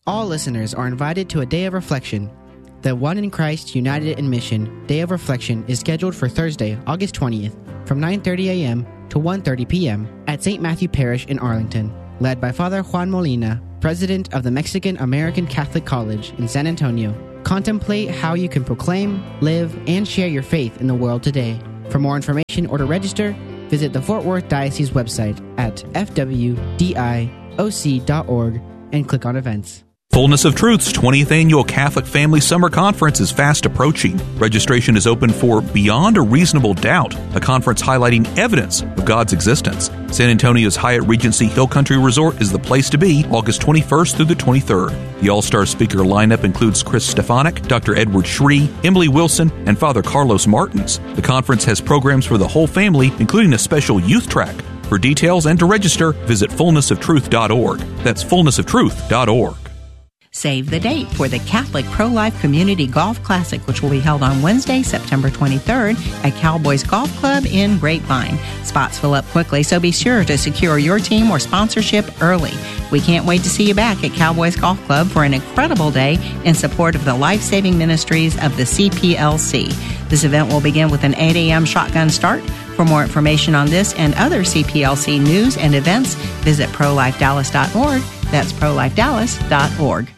All listeners are invited to a day of reflection. The One in Christ United in Mission Day of Reflection is scheduled for Thursday, August 20th from 9:30 a.m. to 1:30 p.m. at St. Matthew Parish in Arlington, led by Father Juan Molina, President of the Mexican American Catholic College in San Antonio. Contemplate how you can proclaim, live, and share your faith in the world today. For more information or to register, visit the Fort Worth Diocese website at fwdioc.org and click on events. Fullness of Truth's 20th Annual Catholic Family Summer Conference is fast approaching. Registration is open for Beyond a Reasonable Doubt, a conference highlighting evidence of God's existence. San Antonio's Hyatt Regency Hill Country Resort is the place to be August 21st through the 23rd. The all-star speaker lineup includes Chris Stefanik, Dr. Edward Shree, Emily Wilson, and Father Carlos Martins. The conference has programs for the whole family, including a special youth track. For details and to register, visit fullnessoftruth.org. That's fullnessoftruth.org. Save the date for the Catholic Pro-Life Community Golf Classic, which will be held on Wednesday, September 23rd at Cowboys Golf Club in Grapevine. Spots fill up quickly, so be sure to secure your team or sponsorship early. We can't wait to see you back at Cowboys Golf Club for an incredible day in support of the life-saving ministries of the CPLC. This event will begin with an 8 a.m. shotgun start. For more information on this and other CPLC news and events, visit prolifedallas.org. That's prolifedallas.org.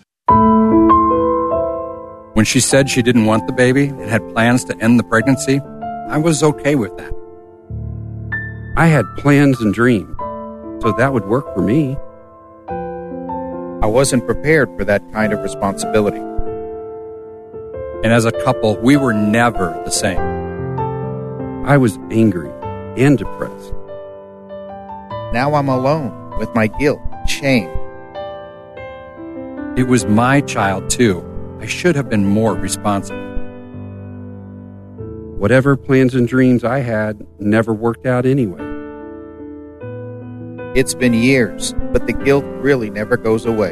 When she said she didn't want the baby and had plans to end the pregnancy, I was okay with that. I had plans and dreams, so that would work for me. I wasn't prepared for that kind of responsibility. And as a couple, we were never the same. I was angry and depressed. Now I'm alone with my guilt, shame. It was my child, too. I should have been more responsible. Whatever plans and dreams I had never worked out anyway. It's been years, but the guilt really never goes away.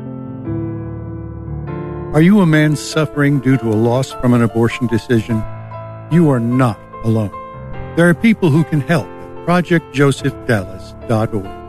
Are you a man suffering due to a loss from an abortion decision? You are not alone. There are people who can help at ProjectJosephDallas.org.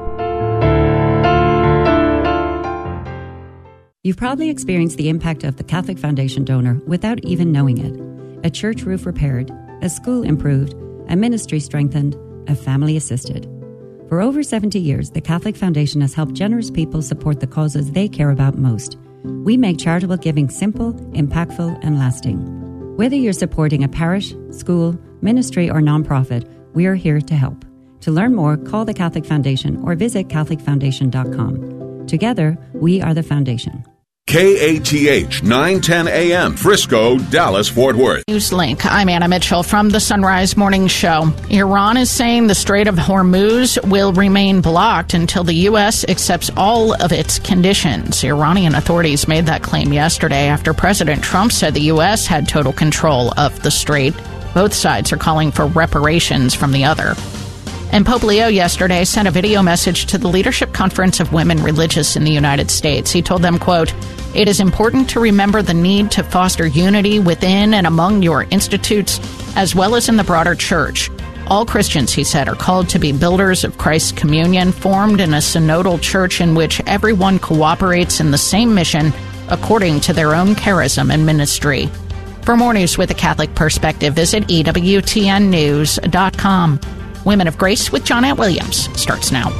You've probably experienced the impact of the Catholic Foundation donor without even knowing it. A church roof repaired, a school improved, a ministry strengthened, a family assisted. For over 70 years, the Catholic Foundation has helped generous people support the causes they care about most. We make charitable giving simple, impactful, and lasting. Whether you're supporting a parish, school, ministry, or nonprofit, we are here to help. To learn more, call the Catholic Foundation or visit CatholicFoundation.com. Together, we are the Foundation. KATH 910 AM, Frisco, Dallas, Fort Worth. Newslink. I'm Anna Mitchell from the Sunrise Morning Show. Iran is saying the Strait of Hormuz will remain blocked until the U.S. accepts all of its conditions. Iranian authorities made that claim yesterday after President Trump said the U.S. had total control of the strait. Both sides are calling for reparations from the other. And Pope Leo yesterday sent a video message to the Leadership Conference of Women Religious in the United States. He told them, quote, "It is important to remember the need to foster unity within and among your institutes, as well as in the broader church. All Christians," he said, "are called to be builders of Christ's communion, formed in a synodal church in which everyone cooperates in the same mission according to their own charism and ministry." For more news with a Catholic perspective, visit EWTNnews.com. Women of Grace with Johnnette Williams starts now.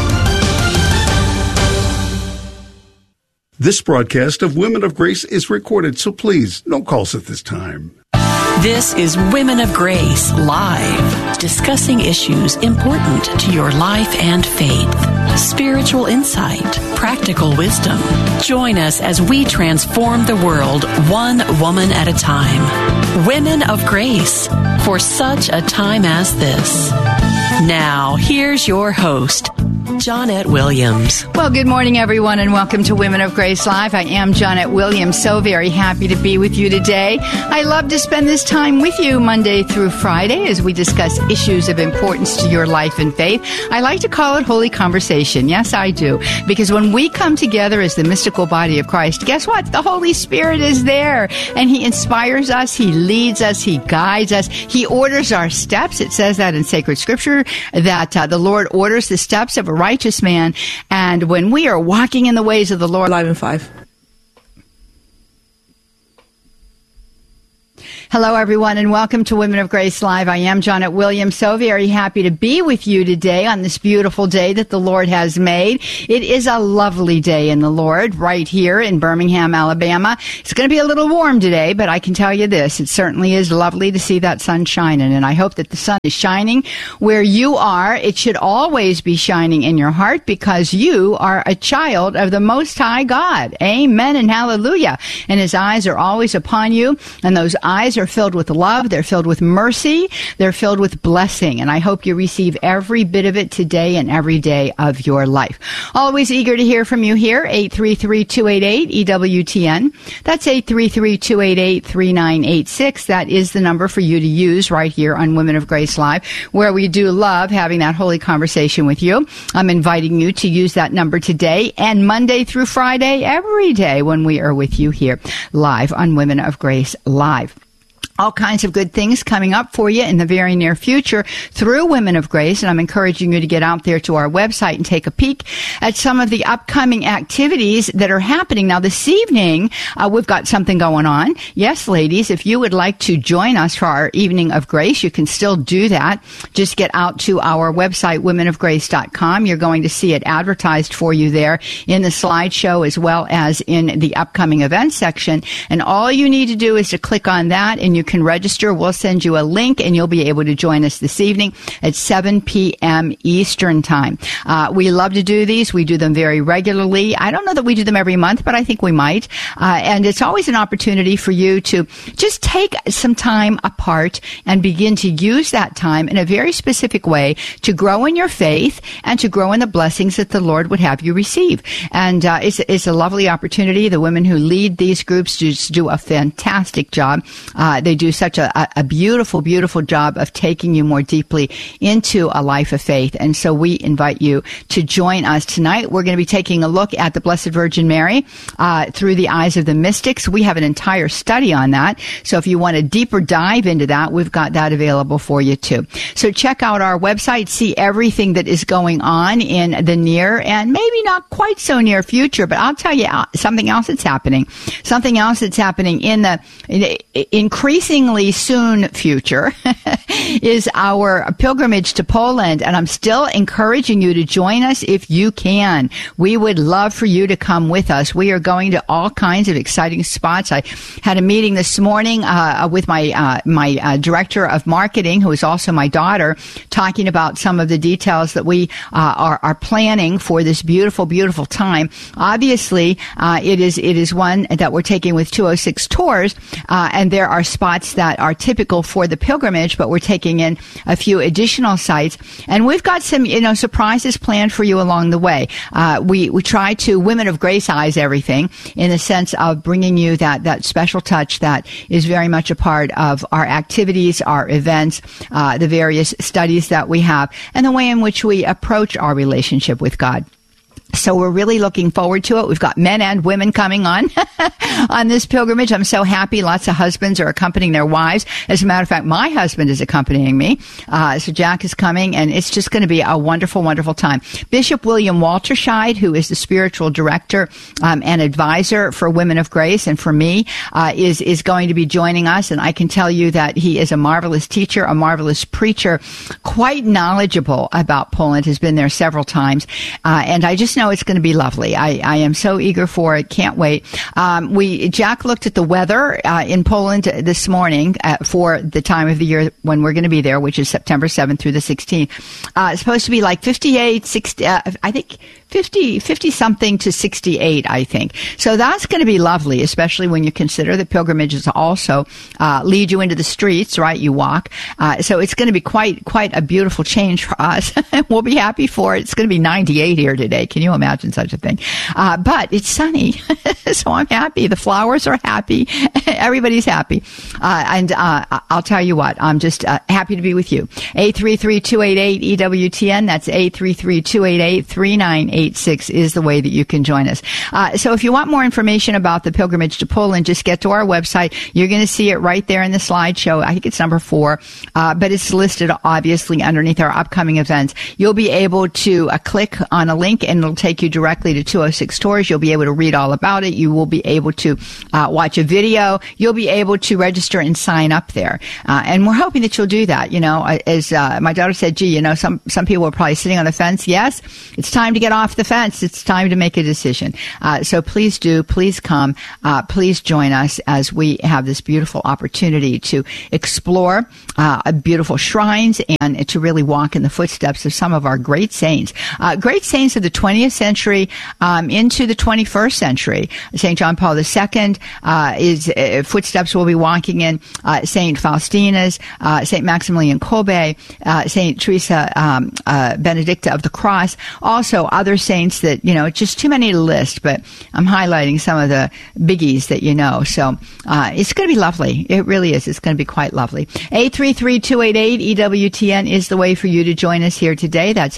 This broadcast of Women of Grace is recorded, so please don't call us at this time. This is Women of Grace Live, discussing issues important to your life and faith. Spiritual insight, practical wisdom. Join us as we transform the world one woman at a time. Women of Grace, for such a time as this. Now, here's your host, Johnnette Williams. Well, good morning, everyone, and welcome to Women of Grace Live. I am Johnnette Williams, so very happy to be with you today. I love to spend this time with you Monday through Friday as we discuss issues of importance to your life and faith. I like to call it Holy Conversation. Yes, I do. Because when we come together as the mystical body of Christ, guess what? The Holy Spirit is there, and He inspires us, He leads us, He guides us, He orders our steps. It says that in sacred scripture, that the Lord orders the steps of a righteous man. And when we are walking in the ways of the Lord. Live in 5. Hello, everyone, and welcome to Women of Grace Live. I am Janet Williams, so very happy to be with you today on this beautiful day that the Lord has made. It is a lovely day in the Lord right here in Birmingham, Alabama. It's going to be a little warm today, but I can tell you this, it certainly is lovely to see that sun shining, and I hope that the sun is shining where you are. It should always be shining in your heart because you are a child of the Most High God. Amen and hallelujah. And His eyes are always upon you, and those eyes are filled with love, they're filled with mercy, they're filled with blessing, and I hope you receive every bit of it today and every day of your life. Always eager to hear from you here, 833-288-EWTN. That's 833-288-3986. That is the number for you to use right here on Women of Grace Live, where we do love having that holy conversation with you. I'm inviting you to use that number today and Monday through Friday, every day when we are with you here live on Women of Grace Live. All kinds of good things coming up for you in the very near future through Women of Grace, and I'm encouraging you to get out there to our website and take a peek at some of the upcoming activities that are happening. Now, this evening, we've got something going on. Yes, ladies, if you would like to join us for our Evening of Grace, you can still do that. Just get out to our website, womenofgrace.com. You're going to see it advertised for you there in the slideshow as well as in the upcoming events section, and all you need to do is to click on that, and you can register. We'll send you a link, and you'll be able to join us this evening at 7 p.m. Eastern Time. We love to do these. We do them very regularly. I don't know that we do them every month, but I think we might. And it's always an opportunity for you to just take some time apart and begin to use that time in a very specific way to grow in your faith and to grow in the blessings that the Lord would have you receive. And it's a lovely opportunity. The women who lead these groups just do a fantastic job. They do such a beautiful, beautiful job of taking you more deeply into a life of faith. And so we invite you to join us tonight. We're going to be taking a look at the Blessed Virgin Mary through the eyes of the mystics. We have an entire study on that. So if you want a deeper dive into that, we've got that available for you too. So check out our website, see everything that is going on in the near and maybe not quite so near future, but I'll tell you something else that's happening. Something else that's happening in the increasingly soon future is our pilgrimage to Poland, and I'm still encouraging you to join us if you can. We would love for you to come with us. We are going to all kinds of exciting spots. I had a meeting this morning with my director of marketing, who is also my daughter, talking about some of the details that we are planning for this beautiful, beautiful time. Obviously, it is one that we're taking with 206 Tours, and there are spots that are typical for the pilgrimage, but we're taking in a few additional sites, and we've got some, surprises planned for you along the way. We try to Women of Grace-ize everything in the sense of bringing you that special touch that is very much a part of our activities, our events, the various studies that we have, and the way in which we approach our relationship with God. So we're really looking forward to it. We've got men and women coming on this pilgrimage. I'm so happy. Lots of husbands are accompanying their wives. As a matter of fact, my husband is accompanying me. So Jack is coming, and it's just going to be a wonderful, wonderful time. Bishop William Walterscheid, who is the spiritual director and advisor for Women of Grace and for me, is going to be joining us. And I can tell you that he is a marvelous teacher, a marvelous preacher, quite knowledgeable about Poland, has been there several times. And I just know it's going to be lovely. I am so eager for it. Can't wait. Jack looked at the weather in Poland this morning for the time of the year when we're going to be there, which is September 7th through the 16th. It's supposed to be like 58, 60, I think 50 something to 68, I think. So that's going to be lovely, especially when you consider that pilgrimages also lead you into the streets, right? You walk. So it's going to be quite a beautiful change for us. We'll be happy for it. It's going to be 98 here today. Can you imagine such a thing? But it's sunny, so I'm happy. The flowers are happy. Everybody's happy. And I'll tell you what, I'm just happy to be with you. 833-288-EWTN. That's 833-288-3986. 3986 is the way that you can join us. So if you want more information about the pilgrimage to Poland, just get to our website. You're going to see it right there in the slideshow. I think it's number 4, but it's listed obviously underneath our upcoming events. You'll be able to click on a link and it'll take you directly to 206 Tours. You'll be able to read all about it. You will be able to watch a video. You'll be able to register and sign up there. And we're hoping that you'll do that. As my daughter said, some people are probably sitting on the fence. Yes, it's time to get off the fence. It's time to make a decision. So please do. Please come. Please join us as we have this beautiful opportunity to explore beautiful shrines and to really walk in the footsteps of some of our great saints of the 20th century into the 21st century. St. John Paul II is footsteps we'll be walking in. St. Faustina's, St. Maximilian Kolbe, St. Teresa Benedicta of the Cross. Also other saints that, just too many to list, but I'm highlighting some of the biggies that you know. So it's going to be lovely. It really is. It's going to be quite lovely. 833-288-EWTN is the way for you to join us here today. That's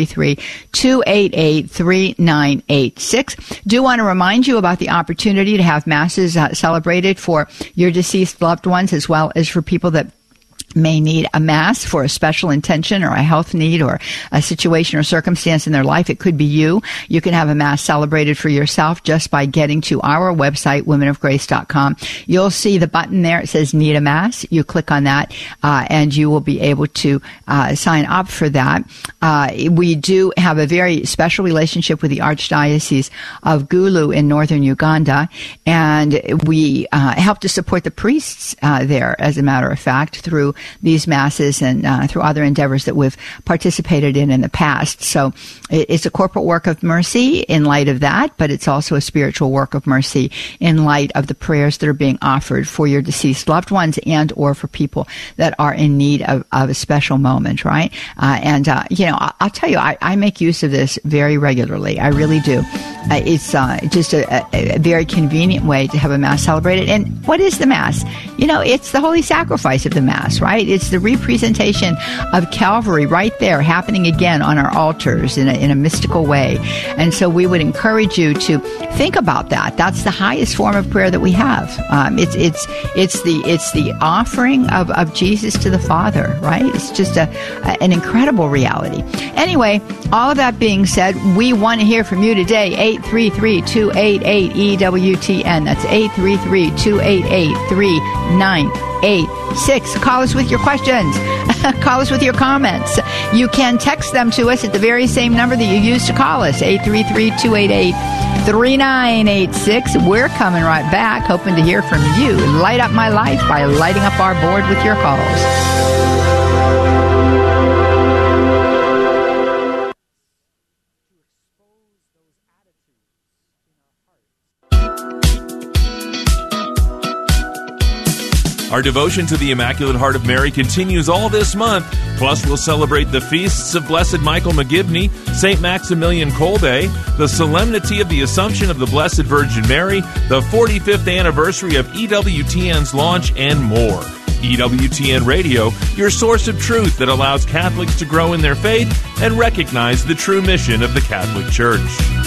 833-288-3986. Do want to remind you about the opportunity to have masses celebrated for your deceased loved ones, as well as for people that may need a mass for a special intention or a health need or a situation or circumstance in their life. It could be you. You can have a mass celebrated for yourself just by getting to our website, womenofgrace.com. You'll see the button there. It says Need a Mass. You click on that, and you will be able to sign up for that. We do have a very special relationship with the Archdiocese of Gulu in northern Uganda, and we help to support the priests there, as a matter of fact, through these masses and through other endeavors that we've participated in the past. So it's a corporate work of mercy in light of that, but it's also a spiritual work of mercy in light of the prayers that are being offered for your deceased loved ones and or for people that are in need of a special moment, right? I'll tell you, I make use of this very regularly. I really do. It's just a very convenient way to have a Mass celebrated. And what is the Mass? It's the holy sacrifice of the Mass, right? It's the representation of Calvary right there happening again on our altars in a mystical way. And so we would encourage you to think about that. That's the highest form of prayer that we have. It's the offering of Jesus to the Father, right? It's just an incredible reality. Anyway, all of that being said, we want to hear from you today. 833-288-EWTN. That's 833-288-3986. Call us with your questions. Call us with your comments. You can text them to us at the very same number that you used to call us, 833-288-3986. We're coming right back, hoping to hear from you. Light up my life by lighting up our board with your calls. Our devotion to the Immaculate Heart of Mary continues all this month. Plus, we'll celebrate the feasts of Blessed Michael McGivney, St. Maximilian Kolbe, the solemnity of the Assumption of the Blessed Virgin Mary, the 45th anniversary of EWTN's launch, and more. EWTN Radio, your source of truth that allows Catholics to grow in their faith and recognize the true mission of the Catholic Church.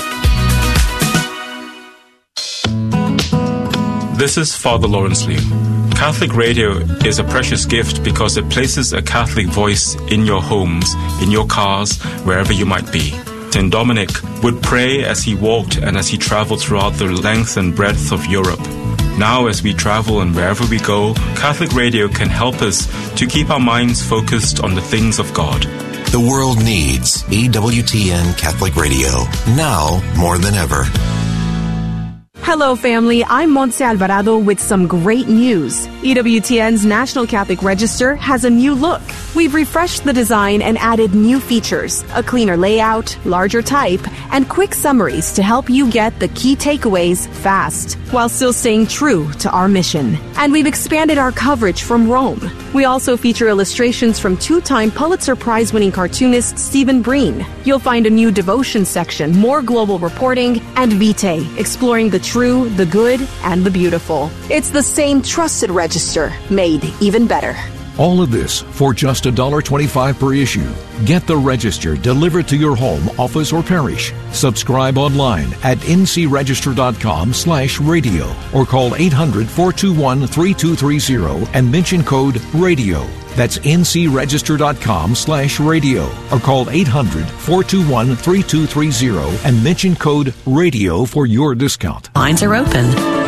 This is Father Lawrence Liu. Catholic Radio is a precious gift because it places a Catholic voice in your homes, in your cars, wherever you might be. St. Dominic would pray as he walked and as he traveled throughout the length and breadth of Europe. Now, as we travel and wherever we go, Catholic Radio can help us to keep our minds focused on the things of God. The world needs EWTN Catholic Radio, now more than ever. Hello, family. I'm Montse Alvarado with some great news. EWTN's National Catholic Register has a new look. We've refreshed the design and added new features, a cleaner layout, larger type, and quick summaries to help you get the key takeaways fast, while still staying true to our mission. And we've expanded our coverage from Rome. We also feature illustrations from two-time Pulitzer Prize-winning cartoonist Stephen Breen. You'll find a new devotion section, more global reporting, and Vitae, exploring the true, the good, and the beautiful. It's the same trusted register, made even better. All of this for just $1.25 per issue. Get the Register delivered to your home, office, or parish. Subscribe online at ncregister.com/radio or call 800-421-3230 and mention code RADIO. That's ncregister.com/radio or call 800-421-3230 and mention code RADIO for your discount. Lines are open.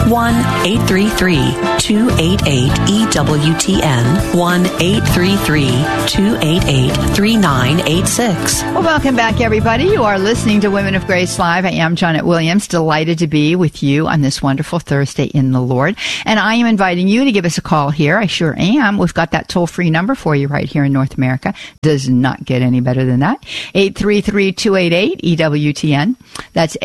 1-833-288-EWTN. 1-833-288-3986. Well, welcome back, everybody. You are listening to Women of Grace Live. I am Janet Williams, delighted to be with you on this wonderful Thursday in the Lord. And I am inviting you to give us a call here. I sure am. We've got that toll-free number for you right here in North America. Does not get any better than that. 833-288-EWTN. That's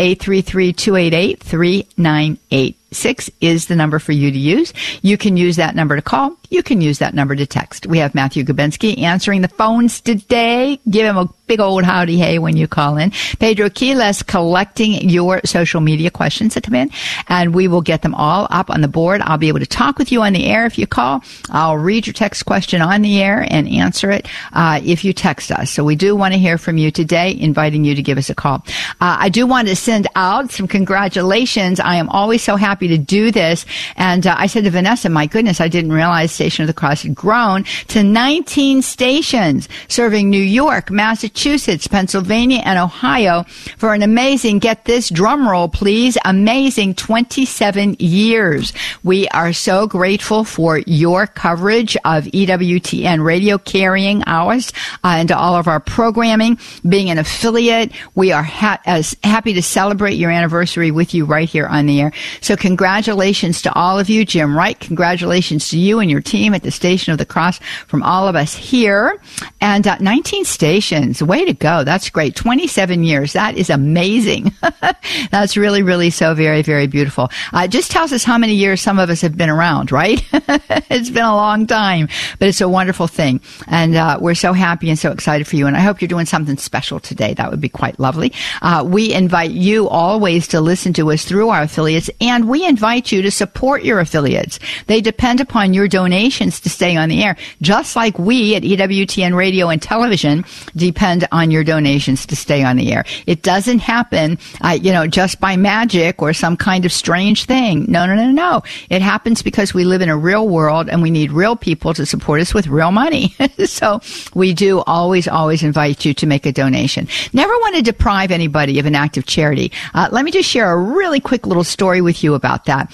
833-288-3986 is the number for you to use. You can use that number to call. You can use that number to text. We have Matthew Gubensky answering the phones today. Give him a big old howdy hey when you call in. Pedro Quiles collecting your social media questions that come in, and we will get them all up on the board. I'll be able to talk with you on the air if you call. I'll read your text question on the air and answer it if you text us. So we do want to hear from you today, inviting you to give us a call. I do want to send out some congratulations. I am always so happy to do this. And I said to Vanessa, my goodness, I didn't realize Station of the Cross had grown to 19 stations serving New York, Massachusetts, Pennsylvania, and Ohio for an amazing, get this, drum roll please, amazing 27 years. We are so grateful for your coverage of EWTN radio, carrying ours into all of our programming, being an affiliate. We are as happy to celebrate your anniversary with you right here on the air. So congratulations to all of you. Jim Wright, congratulations to you and your team at the Station of the Cross from all of us here. And 19 stations. Way to go. That's great. 27 years. That is amazing. That's really, really so very, very beautiful. It just tells us how many years some of us have been around, right? It's been a long time, but it's a wonderful thing. And we're so happy and so excited for you. And I hope you're doing something special today. That would be quite lovely. We invite you always to listen to us through our affiliates, and we invite you to support your affiliates. They depend upon your donations to stay on the air, just like we at EWTN Radio and Television depend on your donations to stay on the air. It doesn't happen, just by magic or some kind of strange thing. No. It happens because we live in a real world and we need real people to support us with real money. So we do always invite you to make a donation. Never want to deprive anybody of an act of charity. Let me just share a really quick little story with you about that.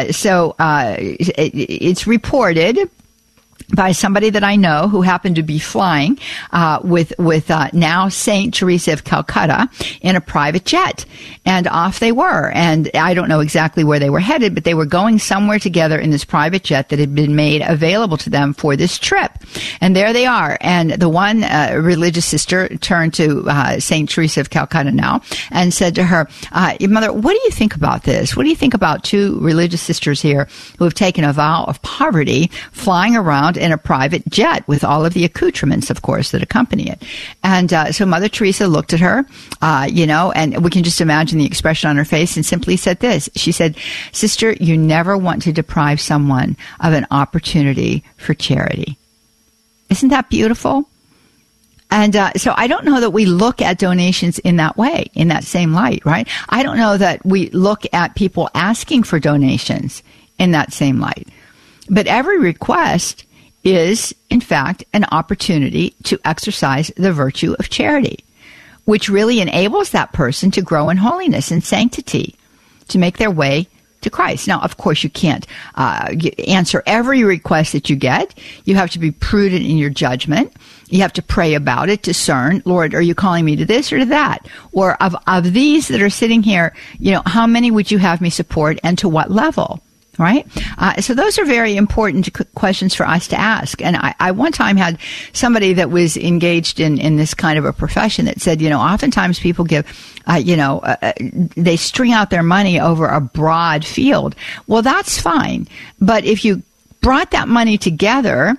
It's reported by somebody that I know who happened to be flying with now Saint Teresa of Calcutta in a private jet. And off they were. And I don't know exactly where they were headed, but they were going somewhere together in this private jet that had been made available to them for this trip. And there they are. And the one religious sister turned to Saint Teresa of Calcutta now and said to her, Mother, what do you think about this? What do you think about two religious sisters here who have taken a vow of poverty, flying around in a private jet with all of the accoutrements, of course, that accompany it? And so Mother Teresa looked at her, and we can just imagine the expression on her face, and simply said this. She said, Sister, you never want to deprive someone of an opportunity for charity. Isn't that beautiful? And so I don't know that we look at donations in that way, in that same light, right? I don't know that we look at people asking for donations in that same light. But every request is, in fact, an opportunity to exercise the virtue of charity, which really enables that person to grow in holiness and sanctity, to make their way to Christ. Now, of course, you can't answer every request that you get. You have to be prudent in your judgment. You have to pray about it, discern, Lord, are you calling me to this or to that? Or of these that are sitting here, how many would you have me support and to what level? Right? So those are very important questions for us to ask. And I one time had somebody that was engaged in this kind of a profession that said, oftentimes people give, they string out their money over a broad field. Well, that's fine. But if you brought that money together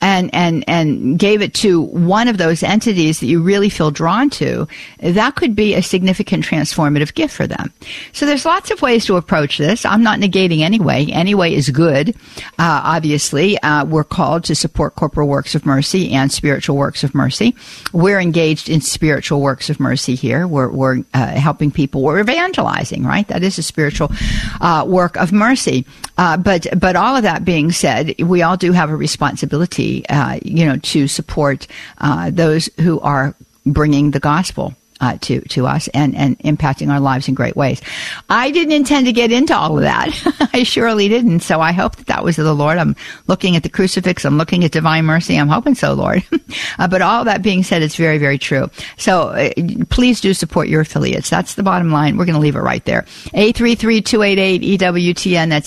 and gave it to one of those entities that you really feel drawn to, that could be a significant transformative gift for them. So there's lots of ways to approach this. I'm not negating any way. Any way is good. Obviously, we're called to support corporal works of mercy and spiritual works of mercy. We're engaged in spiritual works of mercy here. We're helping people. We're evangelizing, right? That is a spiritual work of mercy. But all of that being said, we all do have a responsibility, to support those who are bringing the gospel to us and impacting our lives in great ways. I didn't intend to get into all of that. I surely didn't. So I hope that was of the Lord. I'm looking at the crucifix. I'm looking at divine mercy. I'm hoping so, Lord. But all that being said, it's very, very true. So please do support your affiliates. That's the bottom line. We're going to leave it right there. 833-288-EWTN. That's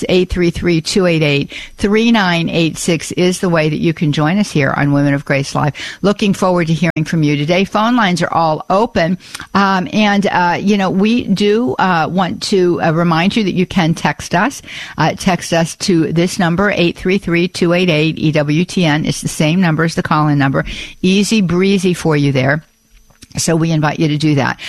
833-288-3986 is the way that you can join us here on Women of Grace Live. Looking forward to hearing from you today. Phone lines are all open. We do want to remind you that you can text us. Text us to this number, 833-288-EWTN. It's the same number as the call-in number. Easy breezy for you there. So we invite you to do that.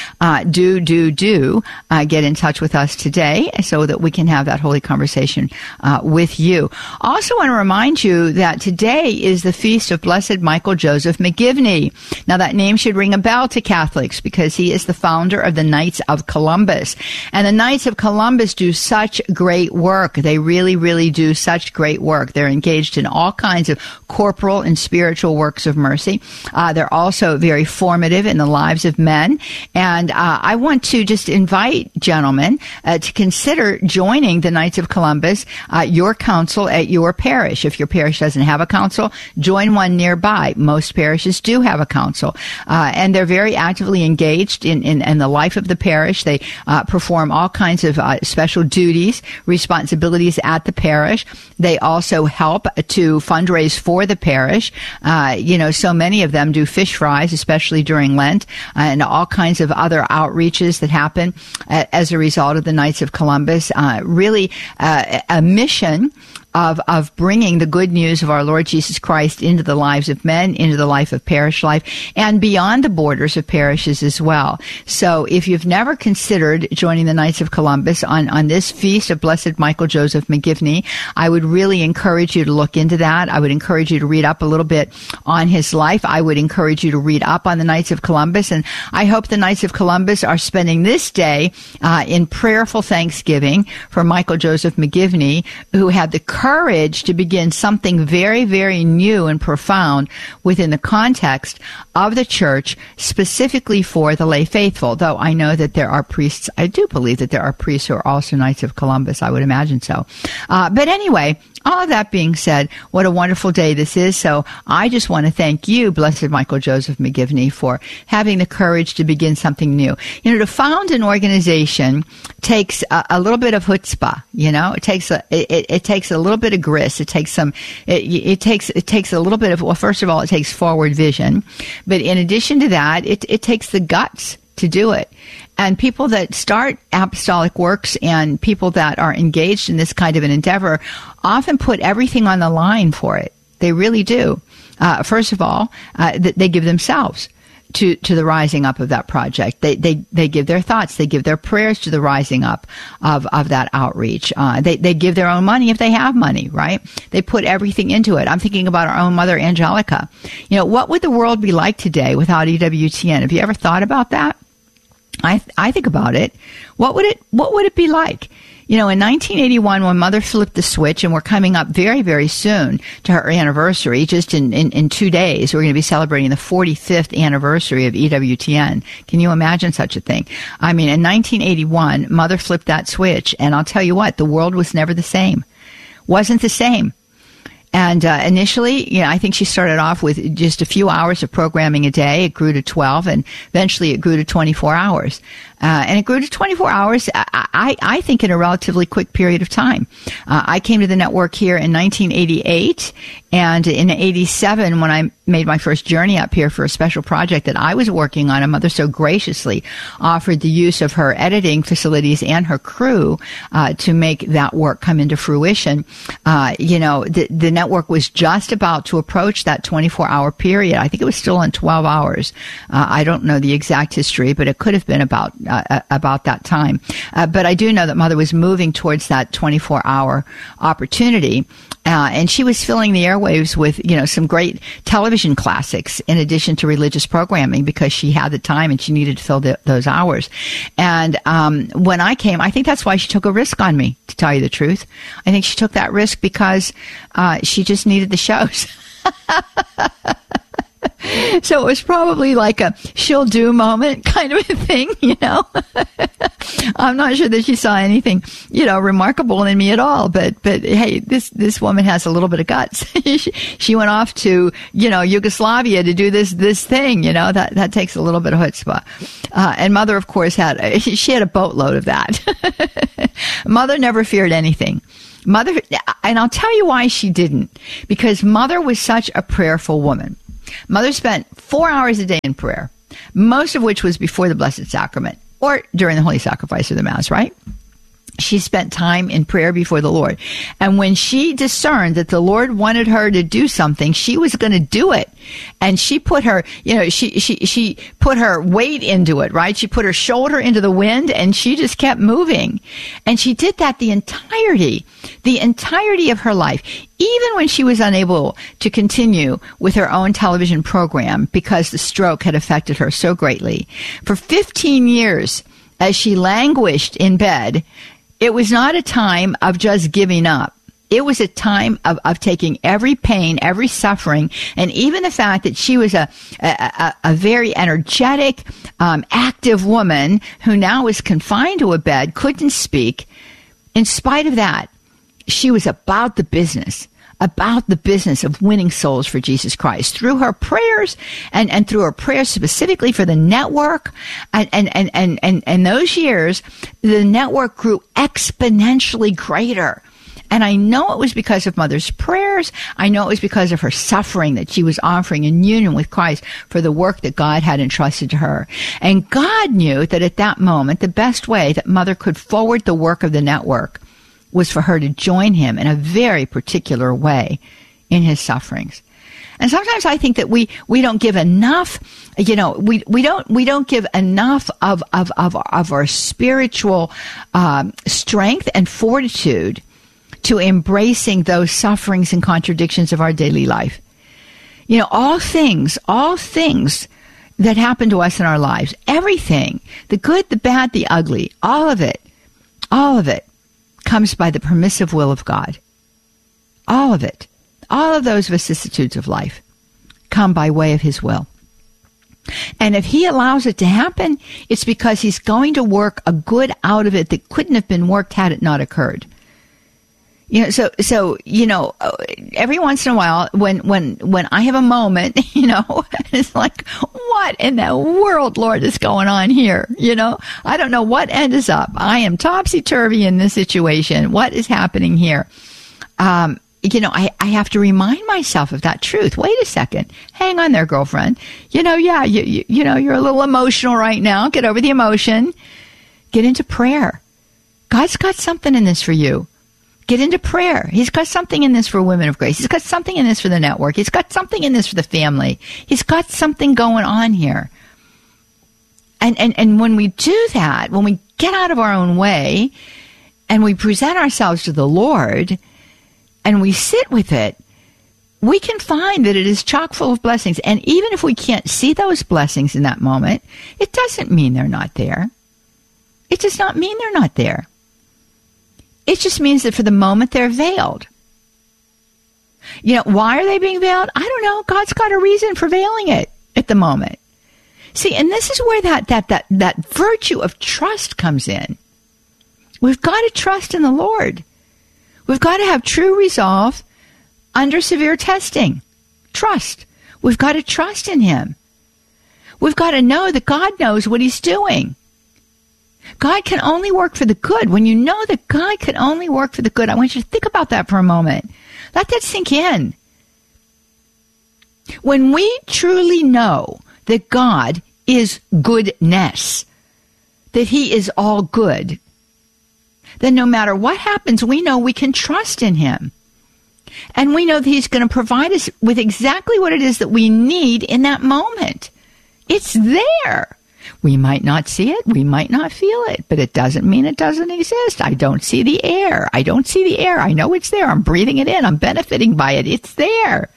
Get in touch with us today so that we can have that holy conversation with you. Also want to remind you that today is the feast of Blessed Michael Joseph McGivney. Now that name should ring a bell to Catholics because he is the founder of the Knights of Columbus. And the Knights of Columbus do such great work. They really, really do such great work. They're engaged in all kinds of corporal and spiritual works of mercy. They're also very formative in the lives of men. And I want to just invite gentlemen to consider joining the Knights of Columbus, your council at your parish. If your parish doesn't have a council, join one nearby. Most parishes do have a council. And they're very actively engaged in the life of the parish. They perform all kinds of special duties, responsibilities at the parish. They also help to fundraise for the parish. So many of them do fish fries, especially during Lent, and all kinds of other outreaches that happen as a result of the Knights of Columbus. Really a mission of bringing the good news of our Lord Jesus Christ into the lives of men, into the life of parish life, and beyond the borders of parishes as well. So if you've never considered joining the Knights of Columbus on this feast of Blessed Michael Joseph McGivney, I would really encourage you to look into that. I would encourage you to read up a little bit on his life. I would encourage you to read up on the Knights of Columbus, and I hope the Knights of Columbus are spending this day in prayerful thanksgiving for Michael Joseph McGivney, who had the courage to begin something very, very new and profound within the context of the church, specifically for the lay faithful. Though I know that there are priests, I do believe that there are priests who are also Knights of Columbus. I would imagine so. But anyway, all of that being said, what a wonderful day this is. So I just want to thank you, Blessed Michael Joseph McGivney, for having the courage to begin something new. To found an organization takes a little bit of chutzpah. It takes a little bit of grist. It takes a little bit of, well, first of all, it takes forward vision. But in addition to that, it takes the guts to do it. And people that start apostolic works and people that are engaged in this kind of an endeavor often put everything on the line for it. They really do. First of all, they give themselves to the rising up of that project. They give their thoughts. They give their prayers to the rising up of that outreach. They give their own money if they have money, right? They put everything into it. I'm thinking about our own Mother Angelica. What would the world be like today without EWTN? Have you ever thought about that? I think about it. What would it be like? In 1981, when Mother flipped the switch, and we're coming up very, very soon to her anniversary, just in 2 days, we're going to be celebrating the 45th anniversary of EWTN. Can you imagine such a thing? I mean, in 1981, Mother flipped that switch, and I'll tell you what, the world was never the same. Wasn't the same. And initially, I think she started off with just a few hours of programming a day. It grew to 12, and eventually it grew to 24 hours. And it grew to 24 hours, I think, in a relatively quick period of time. I came to the network here in 1988, and in 87, when I made my first journey up here for a special project that I was working on, a mother so graciously offered the use of her editing facilities and her crew to make that work come into fruition. The network was just about to approach that 24-hour period. I think it was still on 12 hours. I don't know the exact history, but it could have been about that time. But I do know that Mother was moving towards that 24-hour opportunity. And she was filling the airwaves with, some great television classics in addition to religious programming, because she had the time and she needed to fill those hours. And when I came, I think that's why she took a risk on me, to tell you the truth. I think she took that risk because she just needed the shows. So it was probably like a she'll do moment kind of a thing, I'm not sure that she saw anything, remarkable in me at all. But hey, this woman has a little bit of guts. She went off to, Yugoslavia to do this thing, that takes a little bit of chutzpah. And Mother, of course, had a boatload of that. Mother never feared anything. Mother, and I'll tell you why she didn't, because Mother was such a prayerful woman. Mother spent 4 hours a day in prayer, most of which was before the Blessed Sacrament or during the Holy Sacrifice of the Mass, right? She spent time in prayer before the Lord. And when she discerned that the Lord wanted her to do something, she was going to do it. And she put her, she put her weight into it, right? She put her shoulder into the wind and she just kept moving. And she did that the entirety of her life, even when she was unable to continue with her own television program because the stroke had affected her so greatly. For 15 years, as she languished in bed, it was not a time of just giving up. It was a time of taking every pain, every suffering, and even the fact that she was a very energetic, active woman who now was confined to a bed, couldn't speak. In spite of that, she was about the business of winning souls for Jesus Christ through her prayers and through her prayers specifically for the network. And those years, the network grew exponentially greater. And I know it was because of Mother's prayers. I know it was because of her suffering that she was offering in union with Christ for the work that God had entrusted to her. And God knew that at that moment, the best way that Mother could forward the work of the network was for her to join him in a very particular way in his sufferings. And sometimes I think that we don't give enough, we don't give enough of our spiritual strength and fortitude to embracing those sufferings and contradictions of our daily life. All things that happen to us in our lives, everything, the good, the bad, the ugly, all of it comes by the permissive will of God. All of it. All of those vicissitudes of life come by way of his will. And if he allows it to happen, it's because he's going to work a good out of it that couldn't have been worked had it not occurred. So every once in a while, when I have a moment, it's like, what in the world, Lord, is going on here? I don't know what end is up. I am topsy-turvy in this situation. What is happening here? I have to remind myself of that truth. Wait a second. Hang on there, girlfriend. You're a little emotional right now. Get over the emotion. Get into prayer. God's got something in this for you. Get into prayer. He's got something in this for Women of Grace. He's got something in this for the network. He's got something in this for the family. He's got something going on here. And when we do that, when we get out of our own way and we present ourselves to the Lord and we sit with it, we can find that it is chock full of blessings. And even if we can't see those blessings in that moment, it doesn't mean they're not there. It does not mean they're not there. It just means that for the moment they're veiled. Why are they being veiled? I don't know. God's got a reason for veiling it at the moment. See, and this is where that virtue of trust comes in. We've got to trust in the Lord. We've got to have true resolve under severe testing. Trust. We've got to trust in him. We've got to know that God knows what he's doing. God can only work for the good. When you know that God can only work for the good, I want you to think about that for a moment. Let that sink in. When we truly know that God is goodness, that he is all good, then no matter what happens, we know we can trust in him. And we know that he's going to provide us with exactly what it is that we need in that moment. It's there. We might not see it. We might not feel it, but it doesn't mean it doesn't exist. I don't see the air. I don't see the air. I know it's there. I'm breathing it in. I'm benefiting by it. It's there.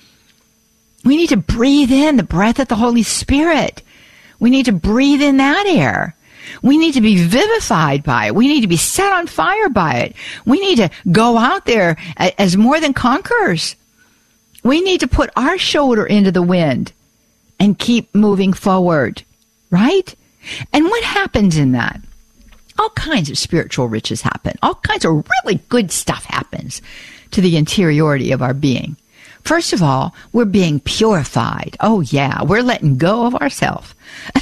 We need to breathe in the breath of the Holy Spirit. We need to breathe in that air. We need to be vivified by it. We need to be set on fire by it. We need to go out there as more than conquerors. We need to put our shoulder into the wind and keep moving forward, right? And what happens in that? All kinds of spiritual riches happen. All kinds of really good stuff happens to the interiority of our being. First of all, we're being purified. Oh, yeah, we're letting go of ourselves.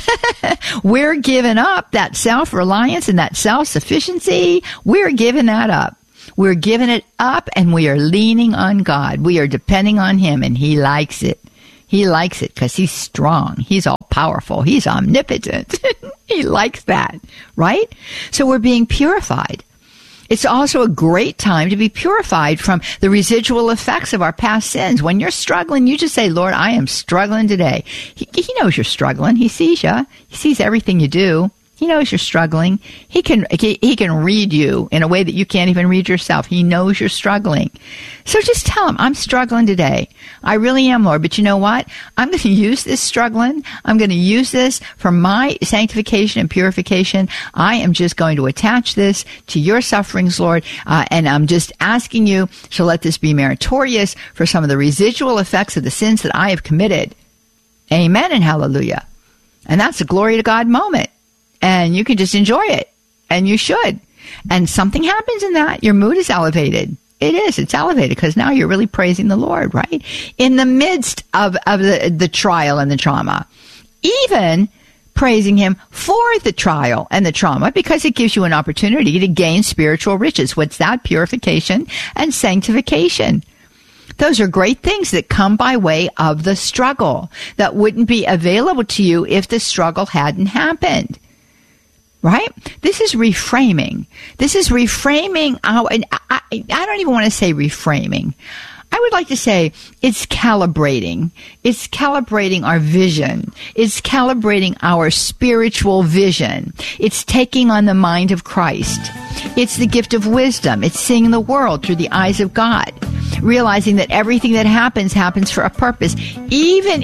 We're giving up that self-reliance and that self-sufficiency. We're giving that up. We're giving it up, and we are leaning on God. We are depending on him, and he likes it. He likes it because he's strong. He's all powerful. He's omnipotent. He likes that, right? So we're being purified. It's also a great time to be purified from the residual effects of our past sins. When you're struggling, you just say, Lord, I am struggling today. He knows you're struggling. He sees you. He sees everything you do. He knows you're struggling. He can read you in a way that you can't even read yourself. He knows you're struggling. So just tell him, I'm struggling today. I really am, Lord. But you know what? I'm going to use this struggling. I'm going to use this for my sanctification and purification. I am just going to attach this to your sufferings, Lord. And I'm just asking you to let this be meritorious for some of the residual effects of the sins that I have committed. Amen and hallelujah. And that's a glory to God moment. And you can just enjoy it. And you should. And something happens in that. Your mood is elevated. It is. It's elevated because now you're really praising the Lord, right? In the midst of the trial and the trauma. Even praising him for the trial and the trauma because it gives you an opportunity to gain spiritual riches. What's that? Purification and sanctification. Those are great things that come by way of the struggle that wouldn't be available to you if the struggle hadn't happened. Right? This is reframing. This is reframing our, and I don't even want to say reframing. I would like to say it's calibrating. It's calibrating our vision. It's calibrating our spiritual vision. It's taking on the mind of Christ. It's the gift of wisdom. It's seeing the world through the eyes of God. Realizing that everything that happens for a purpose. Even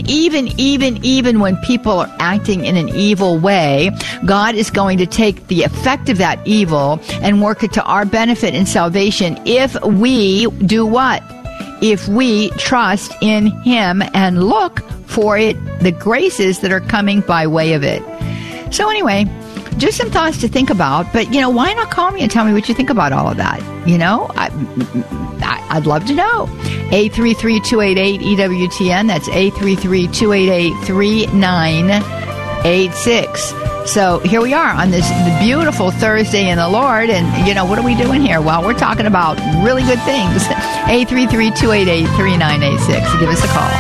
when people are acting in an evil way, God is going to take the effect of that evil and work it to our benefit and salvation if we do what? If we trust in him and look for it, the graces that are coming by way of it. So anyway, just some thoughts to think about, but why not call me and tell me what you think about all of that? I'd love to know. 833-288-EWTN. That's 833-288-3986. So here we are on this beautiful Thursday in the Lord. And, what are we doing here? Well, we're talking about really good things. 833-288-3986. Give us a call.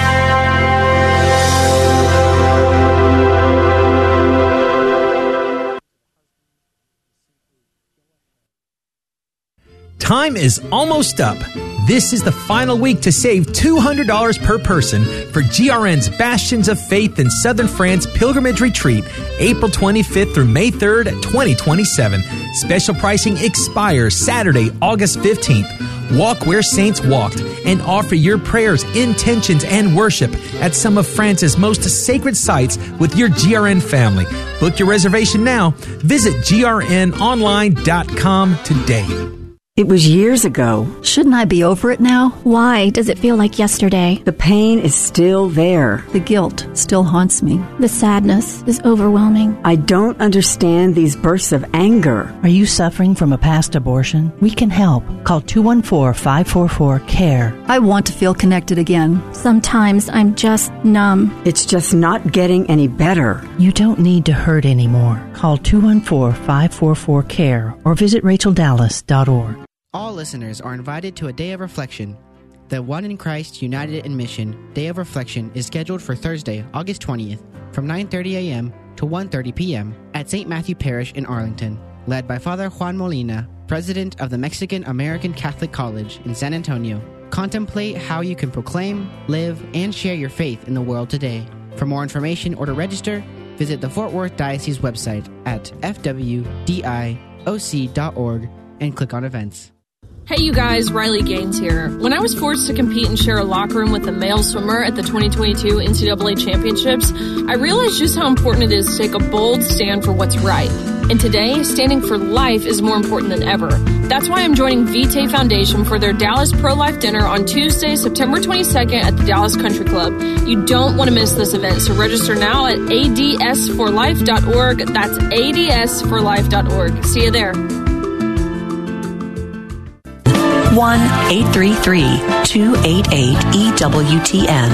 Time is almost up. This is the final week to save $200 per person for GRN's Bastions of Faith in Southern France Pilgrimage Retreat, April 25th through May 3rd, 2027. Special pricing expires Saturday, August 15th. Walk where saints walked and offer your prayers, intentions, and worship at some of France's most sacred sites with your GRN family. Book your reservation now. Visit grnonline.com today. It was years ago. Shouldn't I be over it now? Why does it feel like yesterday? The pain is still there. The guilt still haunts me. The sadness is overwhelming. I don't understand these bursts of anger. Are you suffering from a past abortion? We can help. Call 214-544-CARE. I want to feel connected again. Sometimes I'm just numb. It's just not getting any better. You don't need to hurt anymore. Call 214-544-CARE or visit racheldallas.org. All listeners are invited to a day of reflection. The One in Christ United in Mission Day of Reflection is scheduled for Thursday, August 20th, from 9:30 a.m. to 1:30 p.m. at St. Matthew Parish in Arlington, led by Father Juan Molina, President of the Mexican American Catholic College in San Antonio. Contemplate how you can proclaim, live, and share your faith in the world today. For more information or to register, visit the Fort Worth Diocese website at fwdioc.org and click on events. Hey you guys, Riley Gaines here. When I was forced to compete and share a locker room with a male swimmer at the 2022 NCAA Championships, I realized just how important it is to take a bold stand for what's right. And today, standing for life is more important than ever. That's why I'm joining Vitae Foundation for their Dallas Pro-Life Dinner on Tuesday, September 22nd at the Dallas Country Club. You don't want to miss this event, so register now at adsforlife.org. That's adsforlife.org. See you there. 1-833-288-EWTN.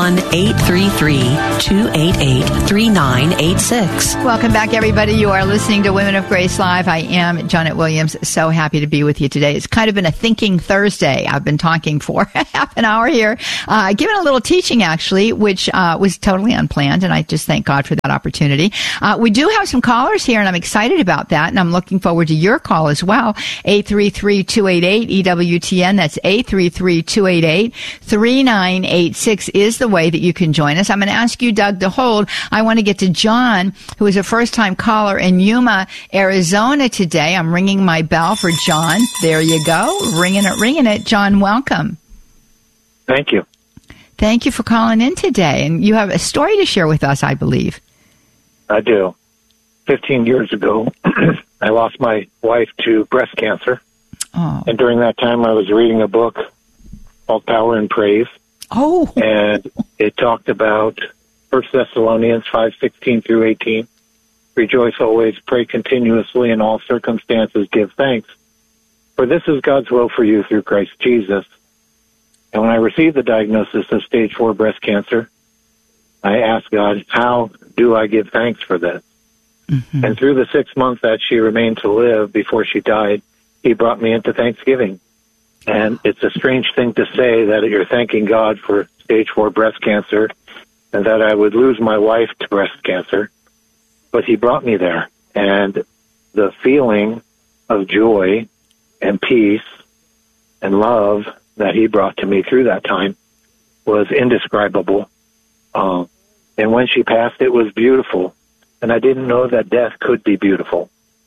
1-833-288-3986. Welcome back, everybody. You are listening to Women of Grace Live. I am Janet Williams. So happy to be with you today. It's kind of been a thinking Thursday. I've been talking for half an hour here, giving a little teaching, actually, which was totally unplanned, and I just thank God for that opportunity. We do have some callers here, and I'm excited about that, and I'm looking forward to your call as well. 833-288-EWTN. That's 833-288-3986 is the way that you can join us. I'm going to ask you, Doug, to hold. I want to get to John, who is a first-time caller in Yuma, Arizona today. I'm ringing my bell for John. There you go. Ringing it. John, welcome. Thank you. Thank you for calling in today. And you have a story to share with us, I believe. I do. 15 years ago, I lost my wife to breast cancer. Oh. And during that time, I was reading a book called Power and Praise. Oh. And it talked about 1 Thessalonians 5:16 through 18. Rejoice always, pray continuously, in all circumstances give thanks. For this is God's will for you through Christ Jesus. And when I received the diagnosis of stage 4 breast cancer, I asked God, how do I give thanks for this? Mm-hmm. And through the 6 months that she remained to live before she died, He brought me into Thanksgiving. And it's a strange thing to say that you're thanking God for stage 4 breast cancer and that I would lose my wife to breast cancer. But He brought me there. And the feeling of joy and peace and love that He brought to me through that time was indescribable. And when she passed, it was beautiful. And I didn't know that death could be beautiful.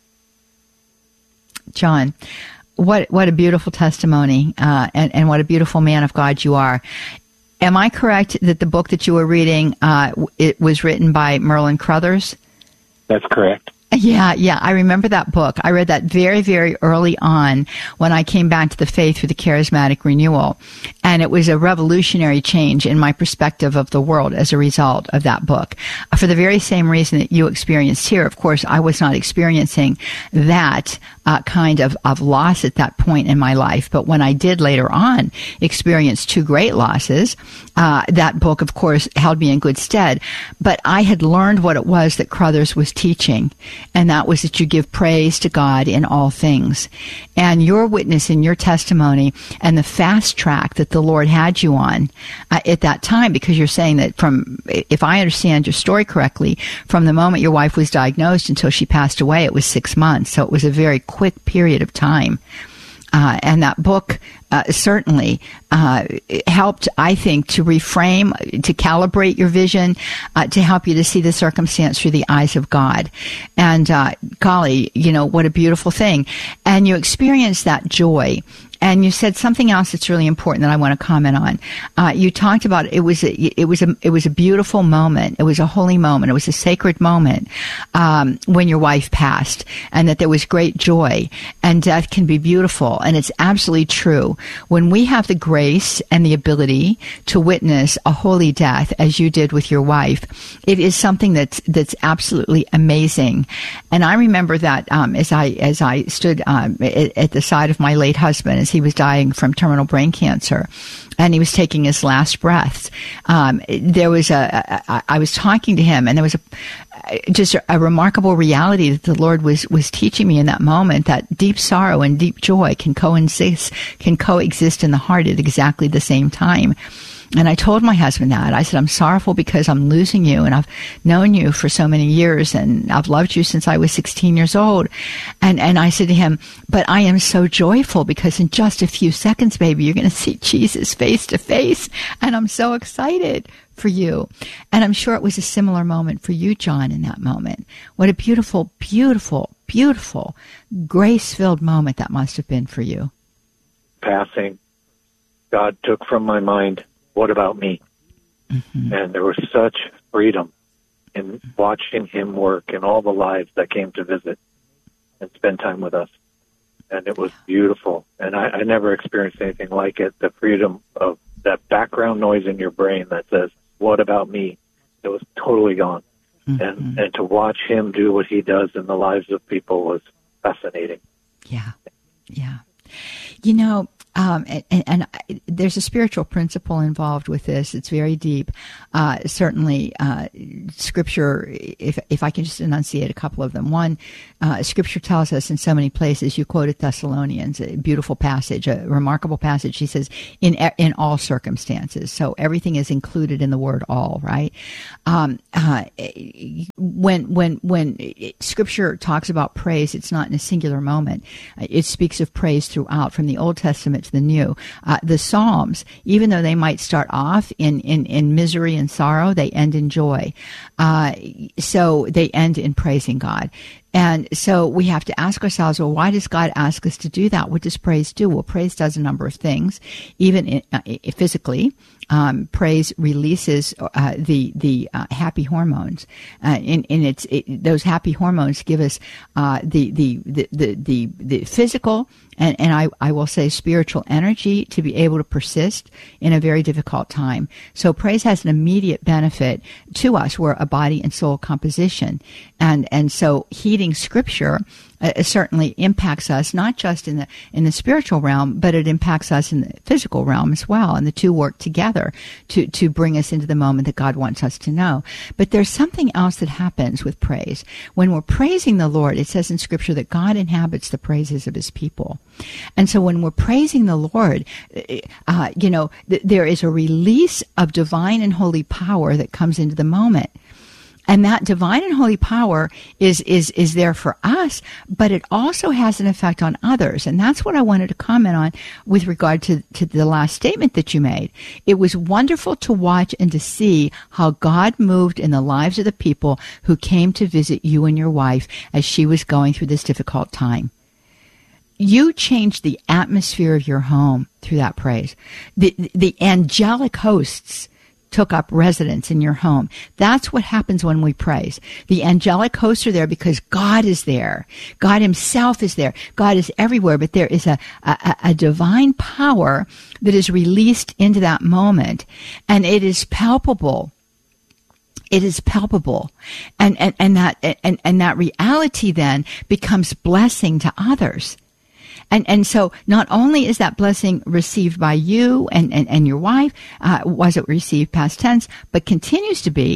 John, what a beautiful testimony, and what a beautiful man of God you are. Am I correct that the book that you were reading, it was written by Merlin Crothers? That's correct. Yeah, I remember that book. I read that very, very early on when I came back to the faith through the charismatic renewal. And it was a revolutionary change in my perspective of the world as a result of that book. For the very same reason that you experienced here. Of course, I was not experiencing that kind of loss at that point in my life. But when I did later on experience 2 great losses, that book, of course, held me in good stead. But I had learned what it was that Crothers was teaching. And that was that you give praise to God in all things. And your witness and your testimony and the fast track that the Lord had you on at that time, because you're saying that if I understand your story correctly, from the moment your wife was diagnosed until she passed away, it was 6 months. So it was a very quick period of time. And that book certainly helped, I think, to reframe, to calibrate your vision, to help you to see the circumstance through the eyes of God. And golly, what a beautiful thing. And you experienced that joy And you said something else that's really important that I want to comment on. You talked about it was a beautiful moment. It was a holy moment. It was a sacred moment when your wife passed, and that there was great joy. And death can be beautiful, and it's absolutely true. When we have the grace and the ability to witness a holy death, as you did with your wife, it is something that's absolutely amazing. And I remember that as I stood at the side of my late husband as he was dying from terminal brain cancer, and he was taking his last breaths. I was talking to him, and there was just a remarkable reality that the Lord was teaching me in that moment, that deep sorrow and deep joy can coexist in the heart at exactly the same time. And I told my husband that. I said, I'm sorrowful because I'm losing you, and I've known you for so many years, and I've loved you since I was 16 years old. And I said to him, but I am so joyful because in just a few seconds, baby, you're going to see Jesus face to face, and I'm so excited for you. And I'm sure it was a similar moment for you, John, in that moment. What a beautiful, beautiful, beautiful, grace-filled moment that must have been for you. Passing, God took from my mind, what about me? Mm-hmm. And there was such freedom in watching him work and all the lives that came to visit and spend time with us. And it was beautiful. And I never experienced anything like it. The freedom of that background noise in your brain that says, what about me? It was totally gone. Mm-hmm. And to watch him do what he does in the lives of people was fascinating. Yeah. Yeah. You know, and there's a spiritual principle involved with this. It's very deep. Certainly, Scripture, if I can just enunciate a couple of them. One, Scripture tells us in so many places, you quoted Thessalonians, a beautiful passage, a remarkable passage. He says, in all circumstances. So everything is included in the word all, right? When Scripture talks about praise, it's not in a singular moment. It speaks of praise throughout, from the Old Testament to the New. The Psalms, even though they might start off in misery and sorrow, they end in joy. So they end in praising God. And so we have to ask ourselves, well, why does God ask us to do that? What does praise do? Well, praise does a number of things. Even physically, praise releases the happy hormones. Those happy hormones give us the physical and I will say spiritual energy to be able to persist in a very difficult time. So praise has an immediate benefit to us. We're a body and soul composition. And so heeding Scripture certainly impacts us, not just in the spiritual realm, but it impacts us in the physical realm as well. And the two work together to bring us into the moment that God wants us to know. But there's something else that happens with praise. When we're praising the Lord, it says in Scripture that God inhabits the praises of his people. And so when we're praising the Lord, there is a release of divine and holy power that comes into the moment. And that divine and holy power is there for us, but it also has an effect on others. And that's what I wanted to comment on with regard to the last statement that you made. It was wonderful to watch and to see how God moved in the lives of the people who came to visit you and your wife as she was going through this difficult time. You changed the atmosphere of your home through that praise. The angelic hosts took up residence in your home. That's what happens when we praise. The angelic hosts are there because God is there. God himself is there. God is everywhere, but there is a divine power that is released into that moment, and it is palpable. It is palpable. And that reality then becomes blessing to others. And so not only is that blessing received by you and your wife, was it received past tense, but continues to be,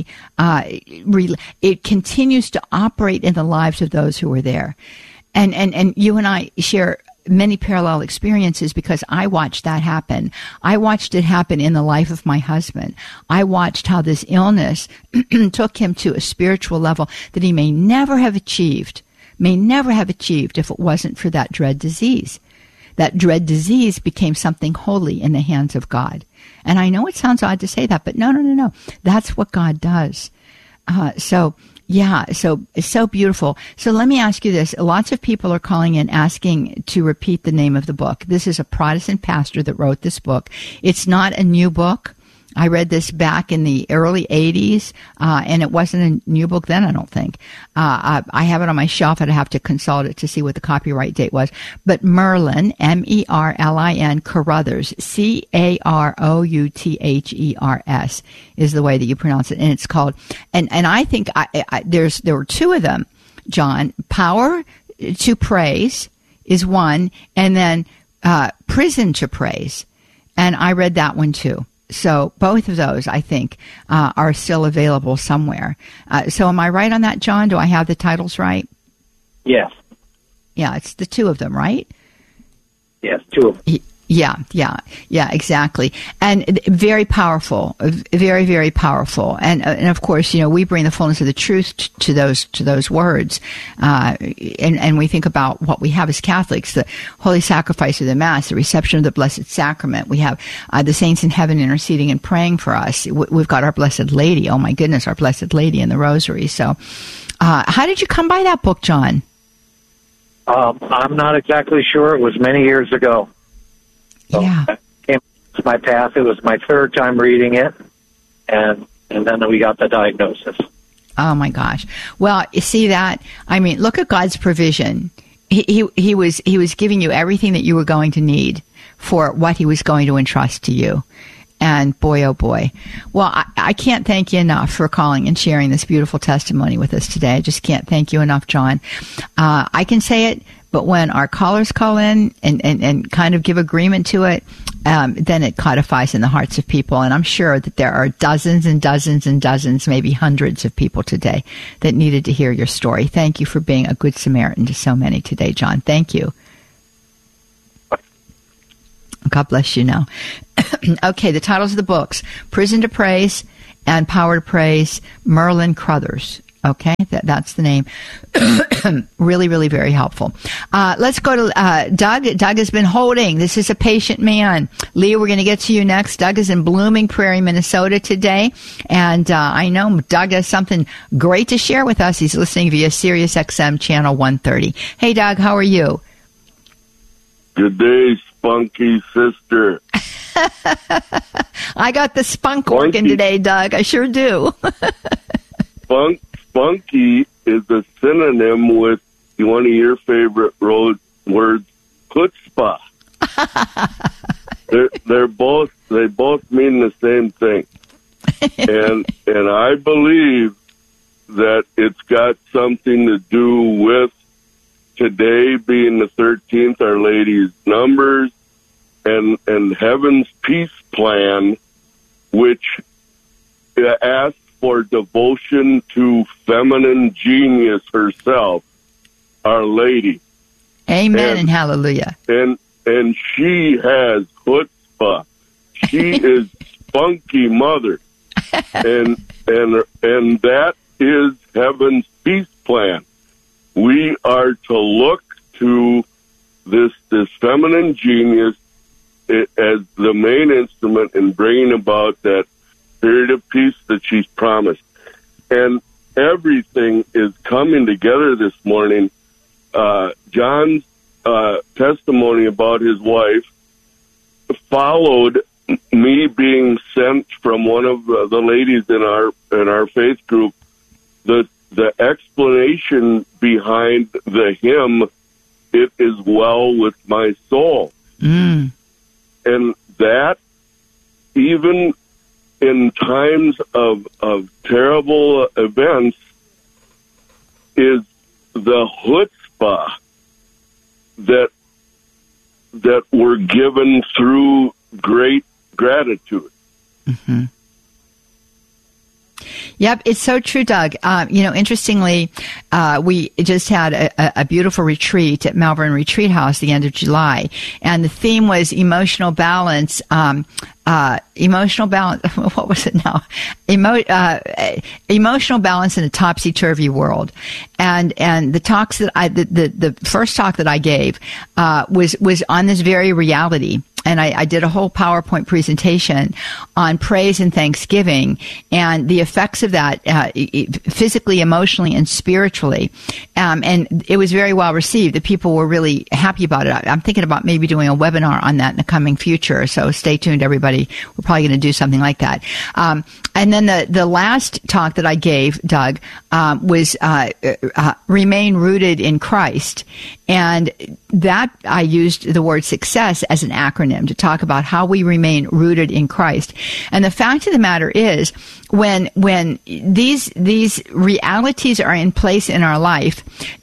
it continues to operate in the lives of those who are there. And you and I share many parallel experiences because I watched that happen. I watched it happen in the life of my husband. I watched how this illness took him to a spiritual level that he may never have achieved if it wasn't for that dread disease. That dread disease became something holy in the hands of God. And I know it sounds odd to say that, but no. That's what God does. So Yeah, so it's so beautiful. So let me ask you this. Lots of people are calling in asking to repeat the name of the book. This is a Protestant pastor that wrote this book. It's not a new book. I read this back in the early 80s, and it wasn't a new book then, I don't think. I have it on my shelf. I'd have to consult it to see what the copyright date was. But Merlin, Merlin Carothers, Carouthers, is the way that you pronounce it. And it's called, and I think there were two of them, John. Power to Praise is one, and then Prison to Praise. And I read that one too. So both of those, I think, are still available somewhere. So am I right on that, John? Do I have the titles right? Yes. Yeah, it's the two of them, right? Yes, two of them. Yeah, exactly. And very powerful, very, very powerful. And of course, we bring the fullness of the truth to those words. And we think about what we have as Catholics, the holy sacrifice of the Mass, the reception of the Blessed Sacrament. We have the saints in heaven interceding and praying for us. We've got our Blessed Lady. Oh my goodness, our Blessed Lady in the Rosary. So, how did you come by that book, John? I'm not exactly sure. It was many years ago. So that came to my path. It was my third time reading it, and then we got the diagnosis. Oh my gosh! Well, you see that? I mean, look at God's provision. He was giving you everything that you were going to need for what He was going to entrust to you. And boy, oh boy. Well, I can't thank you enough for calling and sharing this beautiful testimony with us today. I just can't thank you enough, John. I can say it, but when our callers call in and kind of give agreement to it, then it codifies in the hearts of people. And I'm sure that there are dozens and dozens and dozens, maybe hundreds of people today that needed to hear your story. Thank you for being a good Samaritan to so many today, John. Thank you. God bless you now. Okay, the titles of the books, Prison to Praise and Power to Praise, Merlin Carothers. Okay, that's the name. Really, really very helpful. Let's go to Doug. Doug has been holding. This is a patient man. Leah, we're going to get to you next. Doug is in Blooming Prairie, Minnesota today. And I know Doug has something great to share with us. He's listening via Sirius XM Channel 130. Hey, Doug, how are you? Good day, spunky sister. I got the spunk working today, Doug. I sure do. Spunky is a synonym with one of your favorite words, chutzpah. they both mean the same thing, and I believe that it's got something to do with today being the 13th, Our Lady's numbers, and Heaven's peace plan, which asks for devotion to feminine genius herself, Our Lady. Amen and hallelujah. And she has chutzpah. She is spunky mother. And that is Heaven's peace plan. We are to look to this feminine genius as the main instrument in bringing about that period of peace that she's promised. And everything is coming together this morning. John's testimony about his wife followed me being sent from one of the ladies in our faith group the explanation behind the hymn, "It is well with my soul." And that, even in times of terrible events, is the chutzpah that we're given through great gratitude. Mm-hmm. Yep, it's so true, Doug. Interestingly, we just had a beautiful retreat at Malvern Retreat House the end of July, and the theme was emotional balance. Emotional balance. What was it now? Emotional balance in a topsy-turvy world. And the talks that the first talk that I gave was on this very reality. and I did a whole PowerPoint presentation on praise and thanksgiving and the effects of that physically, emotionally, and spiritually. And it was very well received. The people were really happy about it. I'm thinking about maybe doing a webinar on that in the coming future. So stay tuned, everybody. We're probably going to do something like that. And then the last talk that I gave, Doug, was remain rooted in Christ. And that I used the word success as an acronym to talk about how we remain rooted in Christ. And the fact of the matter is, when these realities are in place in our life,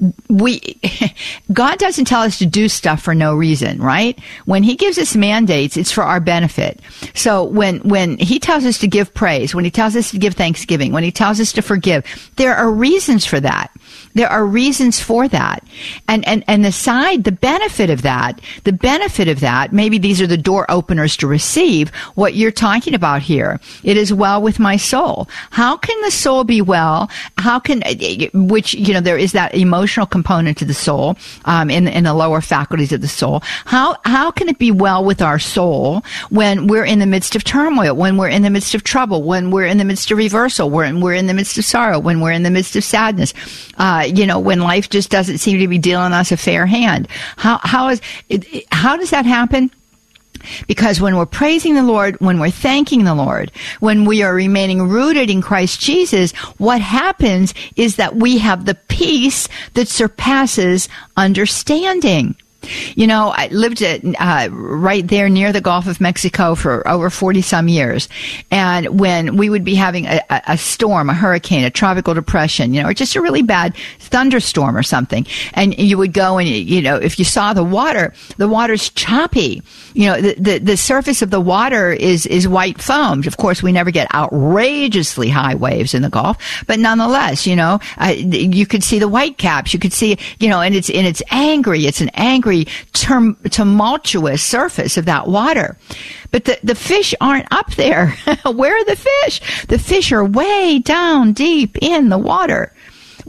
God doesn't tell us to do stuff for no reason, right? When he gives us mandates, it's for our benefit. So when he tells us to give praise, when he tells us to give thanksgiving, when he tells us to forgive, there are reasons for that. There are reasons for that. And the benefit of that, maybe these are the door openers to receive what you're talking about here. It is well with my soul. How can the soul be well? There is that emotional component to the soul, in the lower faculties of the soul. How can it be well with our soul when we're in the midst of turmoil, when we're in the midst of trouble, when we're in the midst of reversal, when we're in the midst of sorrow, when we're in the midst of sadness? When life just doesn't seem to be dealing us a fair hand. How does that happen? Because when we're praising the Lord, when we're thanking the Lord, when we are remaining rooted in Christ Jesus, what happens is that we have the peace that surpasses understanding. I lived right there near the Gulf of Mexico for over 40-some years. And when we would be having a storm, a hurricane, a tropical depression, or just a really bad thunderstorm or something, and you would go and, if you saw the water's choppy. The surface of the water is white foamed. Of course, we never get outrageously high waves in the Gulf, but nonetheless, you could see the white caps. You could see, and it's angry. It's an angry, tumultuous surface of that water. But the fish aren't up there. Where are the fish? The fish are way down deep in the water.